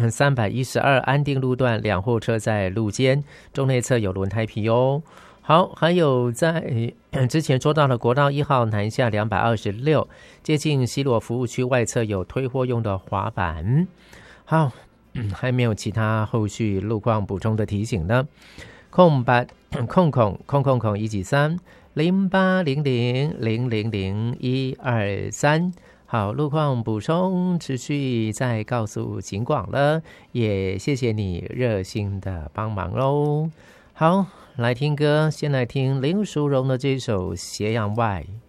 312安定路段2货车在路肩，中内侧有轮胎皮哦。好，还有在之前说到了国道1号南下226，接近西螺服务区外侧有推货用的滑板。好，还没有其他后续路况补充的提醒呢。0800000123，好，路况补充持续在告诉警广了，也谢谢你热心的帮忙喽。好，来听歌，先来听林淑荣的这首《斜阳外》。